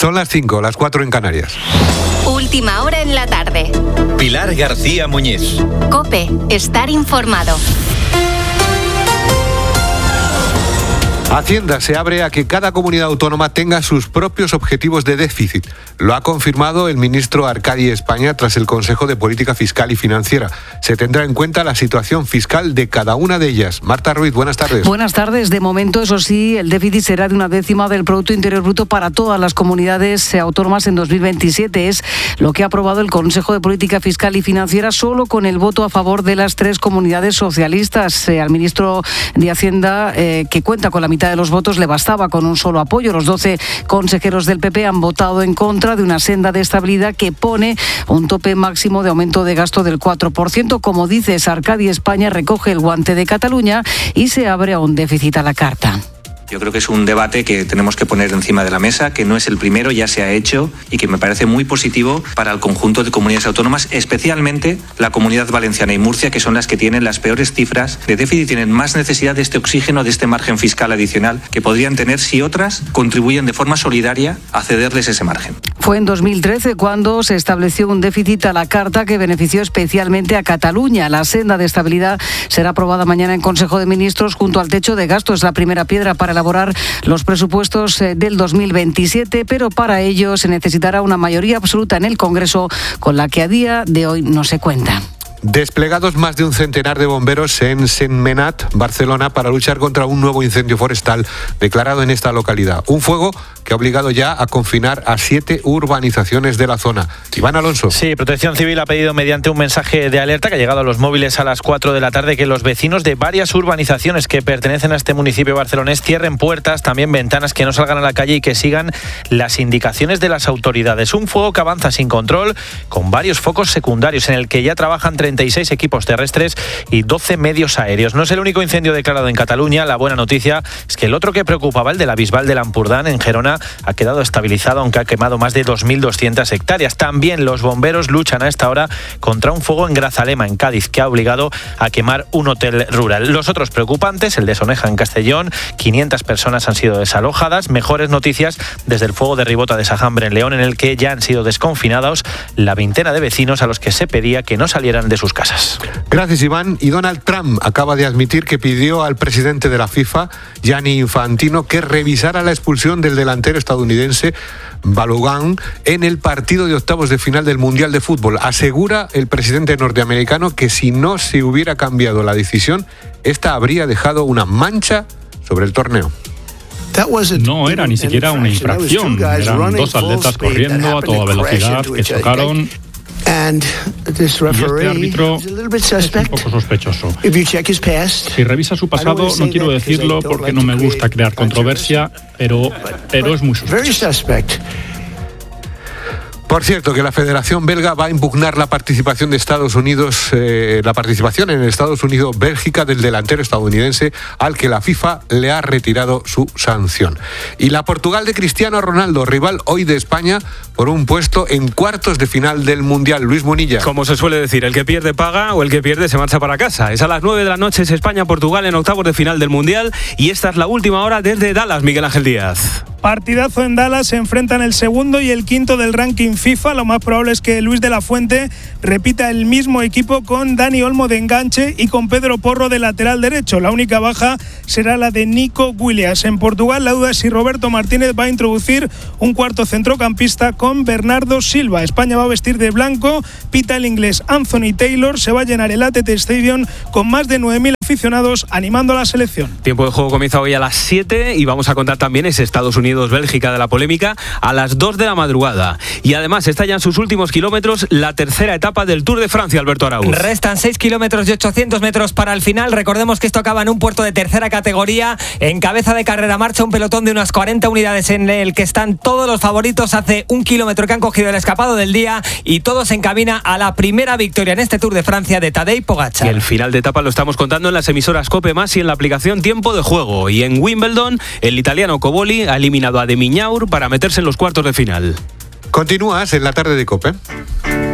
Son las 5, las 4 en Canarias. Última hora en la tarde. Pilar García Muñiz. COPE, estar informado. Hacienda se abre a que cada comunidad autónoma tenga sus propios objetivos de déficit. Lo ha confirmado el ministro Arcadi España tras el Consejo de Política Fiscal y Financiera. Se tendrá en cuenta la situación fiscal de cada una de ellas. Marta Ruiz, buenas tardes. Buenas tardes. De momento, eso sí, el déficit será de 1/10 del Producto Interior Bruto para todas las comunidades autónomas en 2027. Es lo que ha aprobado el Consejo de Política Fiscal y Financiera solo con el voto a favor de las 3 comunidades socialistas. Al ministro de Hacienda, que cuenta con la mitad de los votos, le bastaba con un solo apoyo. Los 12 consejeros del PP han votado en contra de una senda de estabilidad que pone un tope máximo de aumento de gasto del 4%. Como dices, Arcadi España recoge el guante de Cataluña y se abre a un déficit a la carta. Yo creo que es un debate que tenemos que poner encima de la mesa, que no es el primero, ya se ha hecho y que me parece muy positivo para el conjunto de comunidades autónomas, especialmente la Comunidad Valenciana y Murcia, que son las que tienen las peores cifras de déficit y tienen más necesidad de este oxígeno, de este margen fiscal adicional que podrían tener si otras contribuyen de forma solidaria a cederles ese margen. Fue en 2013 cuando se estableció un déficit a la carta que benefició especialmente a Cataluña. La senda de estabilidad será aprobada mañana en Consejo de Ministros junto al techo de gasto. Es la primera piedra para elaborar los presupuestos del 2027, pero para ello se necesitará una mayoría absoluta en el Congreso, con la que a día de hoy no se cuenta. Desplegados más de un centenar de bomberos en Sentmenat, Barcelona, para luchar contra un nuevo incendio forestal declarado en esta localidad. Un fuego que ha obligado ya a confinar a 7 urbanizaciones de la zona. Iván Alonso. Sí, Protección Civil ha pedido mediante un mensaje de alerta que ha llegado a los móviles a las 4 de la tarde que los vecinos de varias urbanizaciones que pertenecen a este municipio barcelonés cierren puertas, también ventanas, que no salgan a la calle y que sigan las indicaciones de las autoridades. Un fuego que avanza sin control con varios focos secundarios en el que ya trabajan 36 equipos terrestres y 12 medios aéreos. No es el único incendio declarado en Cataluña. La buena noticia es que el otro que preocupaba, el de la Bisbal del Ampurdán, en Gerona, ha quedado estabilizado, aunque ha quemado más de 2.200 hectáreas. También los bomberos luchan a esta hora contra un fuego en Grazalema, en Cádiz, que ha obligado a quemar un hotel rural. Los otros preocupantes, el de Soneja, en Castellón, 500 personas han sido desalojadas. Mejores noticias desde el fuego de Ribota de Sajambre, en León, en el que ya han sido desconfinados la veintena de vecinos a los que se pedía que no salieran de sus casas. Gracias, Iván. Y Donald Trump acaba de admitir que pidió al presidente de la FIFA, Gianni Infantino, que revisara la expulsión del delantero estadounidense Balogun en el partido de octavos de final del Mundial de Fútbol. Asegura el presidente norteamericano que si no se hubiera cambiado la decisión, esta habría dejado una mancha sobre el torneo. No era ni siquiera una infracción. Eran 2 atletas corriendo a toda velocidad que chocaron. Y este árbitro es un poco sospechoso. Si revisa su pasado, no quiero decirlo porque no me gusta crear controversia, pero es muy sospechoso. Por cierto, que la Federación Belga va a impugnar la participación de Estados Unidos, la participación en el Estados Unidos-Bélgica del delantero estadounidense al que la FIFA le ha retirado su sanción. Y la Portugal de Cristiano Ronaldo, rival hoy de España por un puesto en cuartos de final del Mundial. Luis Munilla. Como se suele decir, el que pierde paga o el que pierde se marcha para casa. Es a las 9 de la noche, es España-Portugal en octavos de final del Mundial y esta es la última hora desde Dallas, Miguel Ángel Díaz. Partidazo en Dallas, se enfrentan el segundo y el quinto del ranking FIFA. Lo más probable es que Luis de la Fuente repita el mismo equipo con Dani Olmo de enganche y con Pedro Porro de lateral derecho. La única baja será la de Nico Williams. En Portugal, la duda es si Roberto Martínez va a introducir un cuarto centrocampista con Bernardo Silva. España va a vestir de blanco, pita el inglés Anthony Taylor. Se va a llenar el AT&T Stadium con más de 9.000 aficionados animando a la selección. Tiempo de juego comienza hoy a las 7 y vamos a contar también ese Estados Unidos-Bélgica de la polémica a las 2 de la madrugada. Y además está ya en sus últimos kilómetros la tercera etapa del Tour de Francia, Alberto Arauz. Restan 6 kilómetros y 800 metros para el final. Recordemos que esto acaba en un puerto de tercera categoría. En cabeza de carrera marcha un pelotón de unas 40 unidades en el que están todos los favoritos. Hace 1 kilómetro que han cogido el escapado del día y todo se encamina a la primera victoria en este Tour de Francia de Tadej Pogačar. Y el final de etapa lo estamos contando en las emisoras COPE+ y en la aplicación Tiempo de Juego. Y en Wimbledon, el italiano Cobolli ha eliminado a De Minaur para meterse en los cuartos de final. Continúas en la tarde de COPE.